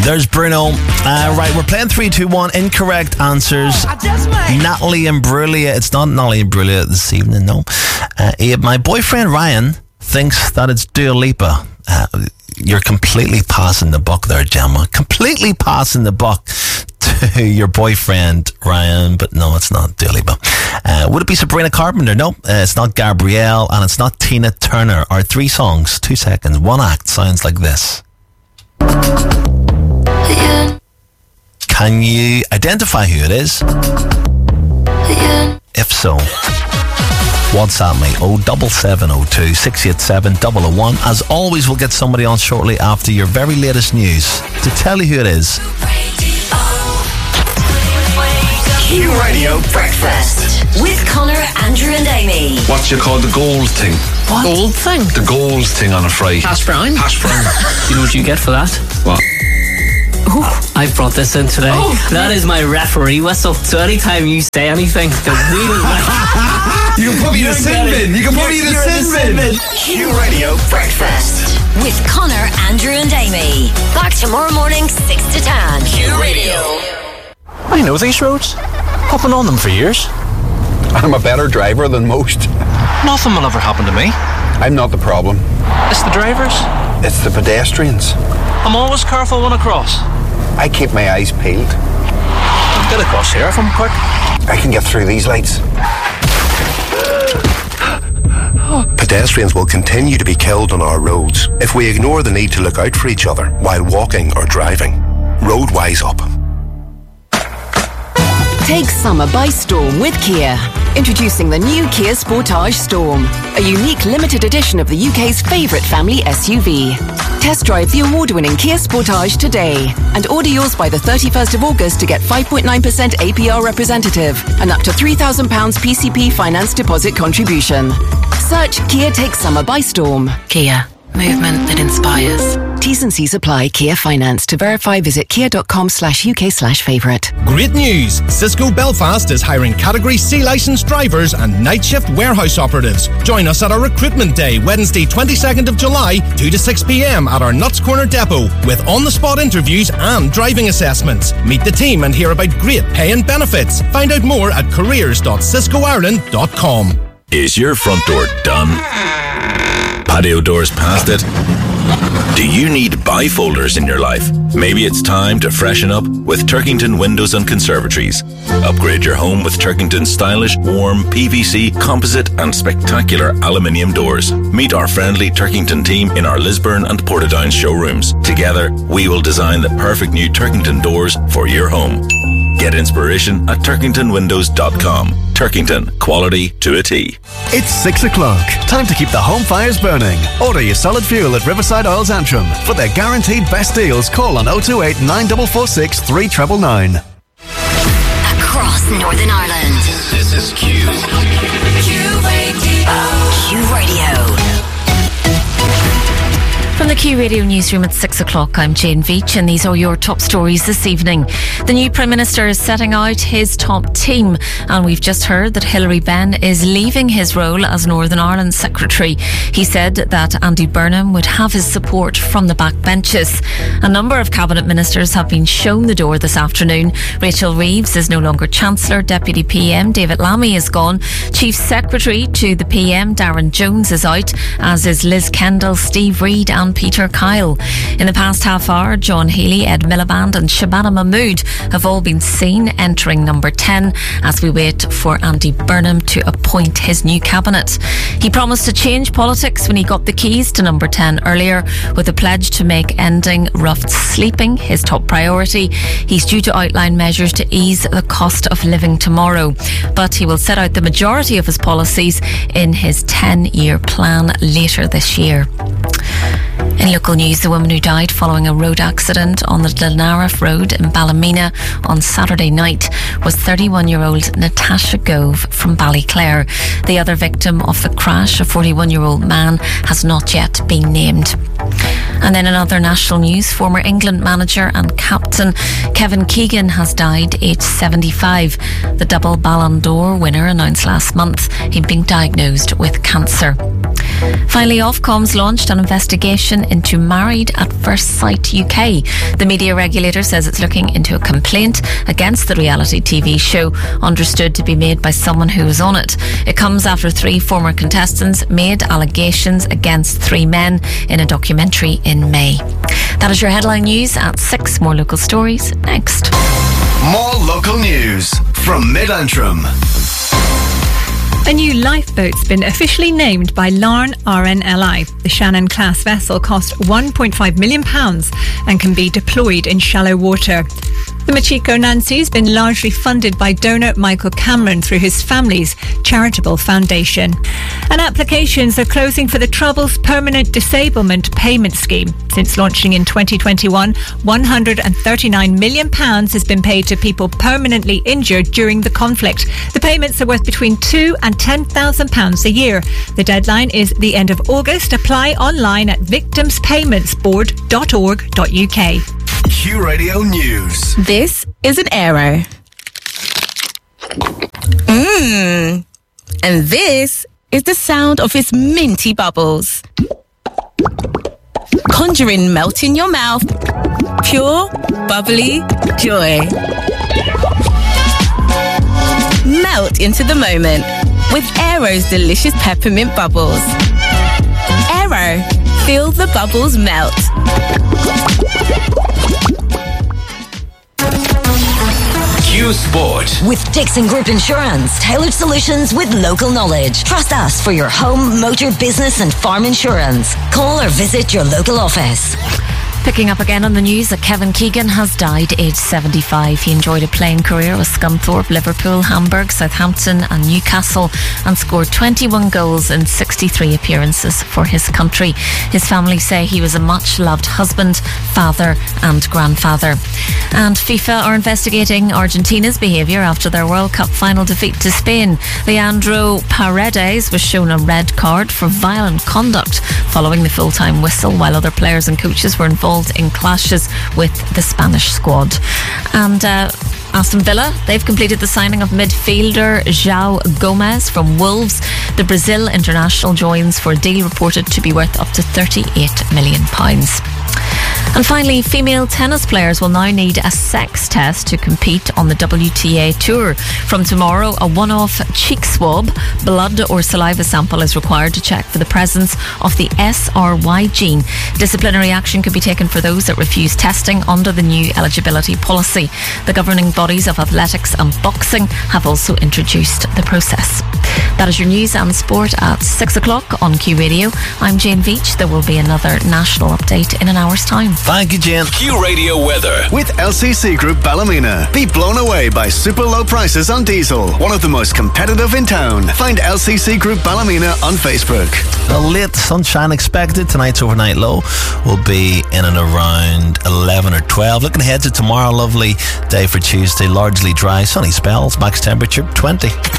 There's Bruno. Right, we're playing 3, 2, 1 incorrect answers. Natalie Imbruglia. It's not Natalie Imbruglia this evening, no. My boyfriend Ryan thinks that it's Dua Lipa. You're completely passing the buck there, Gemma. Completely passing the buck to your boyfriend Ryan, but no, it's not Dua Lipa. Would it be Sabrina Carpenter? No, it's not Gabrielle, and it's not Tina Turner. Our 3 songs, 2 seconds, 1 act sounds like this. Can you identify who it is? If so, WhatsApp me 07702 687 001. As always, we'll get somebody on shortly after your very latest news to tell you who it is. Q Radio Breakfast with Connor, Andrew and Amy. What you call the gold thing? What? Gold thing? The gold thing on a fry. Hash brown? Hash brown. You know what you get for that? What? I brought this in today. That is my referee whistle. So anytime you say anything that we don't like, you can put me in a sin bin. You can put me in a sin bin. Q Radio Breakfast with Connor, Andrew and Amy. Back tomorrow morning 6 to 10. Q Radio. I know these roads. I've been on them for years. I'm a better driver than most. Nothing will ever happen to me. I'm not the problem. It's the drivers. It's the pedestrians. I'm always careful when I cross. I keep my eyes peeled. I'll get across here if I'm quick. I can get through these lights. Pedestrians will continue to be killed on our roads if we ignore the need to look out for each other while walking or driving. Road Wise Up. Take summer by storm with Kia. Introducing the new Kia Sportage Storm, a unique limited edition of the UK's favourite family SUV. Test drive the award-winning Kia Sportage today and order yours by the 31st of August to get 5.9% APR representative and up to £3,000 PCP finance deposit contribution. Search Kia Take Summer by Storm. Kia. Movement that inspires. T's and C's apply. Kia Finance. To verify, visit kia.com/UK/favourite. Great news! Cisco Belfast is hiring Category C licensed drivers and night shift warehouse operatives. Join us at our recruitment day, Wednesday 22nd of July, 2 to 6 p.m. at our Nutts Corner depot, with on-the-spot interviews and driving assessments. Meet the team and hear about great pay and benefits. Find out more at careers.ciscoireland.com. Is your front door done? Patio doors past it? Do you need bifolders in your life? Maybe it's time to freshen up with Turkington Windows and Conservatories. Upgrade your home with Turkington's stylish, warm, PVC, composite and spectacular aluminium doors. Meet our friendly Turkington team in our Lisburn and Portadown showrooms. Together, we will design the perfect new Turkington doors for your home. Get inspiration at turkingtonwindows.com. Turkington, quality to a T. It's 6 o'clock. Time to keep the home fires burning. Order your solid fuel at Riverside Oils Antrim. For their guaranteed best deals, call on 028 9446 3999. Across Northern Ireland. This is Q. Q Radio. Q Radio. From the Q Radio newsroom at 6 o'clock, I'm Jane Veach, and these are your top stories this evening. The new Prime Minister is setting out his top team, and we've just heard that Hilary Benn is leaving his role as Northern Ireland Secretary. He said that Andy Burnham would have his support from the backbenches. A number of Cabinet Ministers have been shown the door this afternoon. Rachel Reeves is no longer Chancellor. Deputy PM David Lammy is gone. Chief Secretary to the PM Darren Jones is out, as is Liz Kendall, Steve Reid and Peter Kyle. In the past half hour, John Healy, Ed Miliband and Shabana Mahmood have all been seen entering number 10 as we wait for Andy Burnham to appoint his new cabinet. He promised to change politics when he got the keys to number 10 earlier, with a pledge to make ending rough sleeping his top priority. He's due to outline measures to ease the cost of living tomorrow, but he will set out the majority of his policies in his 10-year plan later this year. In local news, the woman who died following a road accident on the Glenariff Road in Ballymena on Saturday night was 31-year-old Natasha Gove from Ballyclare. The other victim of the crash, a 41-year-old man, has not yet been named. And then in other national news, former England manager and captain Kevin Keegan has died, aged 75. The double Ballon d'Or winner announced last month he'd been diagnosed with cancer. Finally, Ofcom's launched an investigation into Married at First Sight UK. The media regulator says it's looking into a complaint against the reality TV show, understood to be made by someone who was on it. It comes after 3 former contestants made allegations against 3 men in a documentary in May. That is your headline news at 6. More local stories next. More local news from Mid-Antrim. A new lifeboat's been officially named by Larne RNLI. The Shannon-class vessel cost £1.5 million and can be deployed in shallow water. The Machiko Nancy has been largely funded by donor Michael Cameron through his family's charitable foundation. And applications are closing for the Trouble's Permanent Disablement Payment Scheme. Since launching in 2021, £139 million has been paid to people permanently injured during the conflict. The payments are worth between £2,000 and £10,000 a year. The deadline is the end of August. Apply online at victimspaymentsboard.org.uk. Q Radio News. This is an Aero. And this is the sound of its minty bubbles. Conjuring melt in your mouth. Pure, bubbly joy. Melt into the moment with Aero's delicious peppermint bubbles. Aero, feel the bubbles melt. Q Sport. With Dixon Group Insurance. Tailored solutions with local knowledge. Trust us for your home, motor, business and farm insurance. Call or visit your local office. Picking up again on the news that Kevin Keegan has died aged 75. He enjoyed a playing career with Scunthorpe, Liverpool, Hamburg, Southampton and Newcastle and scored 21 goals in 63 appearances for his country. His family say he was a much loved husband, father and grandfather. And FIFA are investigating Argentina's behaviour after their World Cup final defeat to Spain. Leandro Paredes was shown a red card for violent conduct following the full-time whistle, while other players and coaches were involved in clashes with the Spanish squad. And Aston Villa, they've completed the signing of midfielder João Gomez from Wolves. The Brazil international joins for a deal reported to be worth up to £38 million. And finally, female tennis players will now need a sex test to compete on the WTA Tour. From tomorrow, a one-off cheek swab, blood or saliva sample is required to check for the presence of the SRY gene. Disciplinary action could be taken for those that refuse testing under the new eligibility policy. The governing bodies of athletics and boxing have also introduced the process. That is your news and sport at 6 o'clock on Q Radio. I'm Jane Veach. There will be another national update in an hour's time. Thank you, Jane. Q Radio weather. With LCC Group Ballymena. Be blown away by super low prices on diesel. One of the most competitive in town. Find LCC Group Ballymena on Facebook. A late sunshine expected. Tonight's overnight low will be in and around 11 or 12. Looking ahead to tomorrow, lovely day for Tuesday. Largely dry, sunny spells. Max temperature 20.